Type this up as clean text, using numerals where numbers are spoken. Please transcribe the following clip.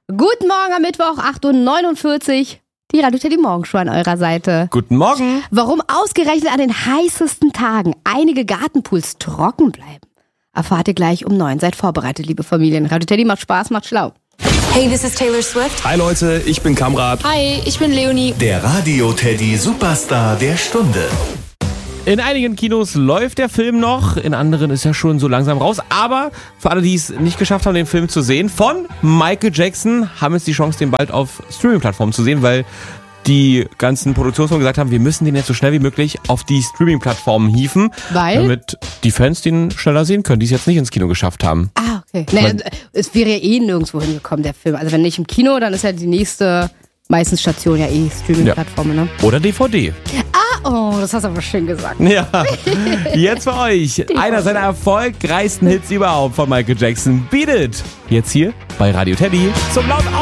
Guten Morgen am Mittwoch, 8.49 Uhr. Die Radio Teddy Morgenshow an eurer Seite. Guten Morgen. Warum ausgerechnet an den heißesten Tagen einige Gartenpools trocken bleiben, erfahrt ihr gleich um 9. Seid vorbereitet, liebe Familien. Radio Teddy macht Spaß, macht schlau. Hey, this is Taylor Swift. Hi Leute, ich bin Kamrat. Hi, ich bin Leonie. Der Radio Teddy Superstar der Stunde. In einigen Kinos läuft der Film noch, in anderen ist er schon so langsam raus. Aber für alle, die es nicht geschafft haben, den Film zu sehen, von Michael Jackson, haben jetzt die Chance, den bald auf Streaming-Plattformen zu sehen, weil die ganzen Produktionsfirmen gesagt haben, wir müssen den jetzt so schnell wie möglich auf die Streaming-Plattformen hieven, damit die Fans den schneller sehen können, die es jetzt nicht ins Kino geschafft haben. Ah, okay. Naja, es wäre ja nirgendwo hingekommen, der Film. Also wenn nicht im Kino, dann ist ja die nächste meistens Station ja Streaming-Plattformen, ne? Oder DVD. Oh, das hast du aber schön gesagt. Ja, jetzt für euch einer seiner erfolgreichsten Hits überhaupt von Michael Jackson. Beat It. Jetzt hier bei Radio Teddy zum laut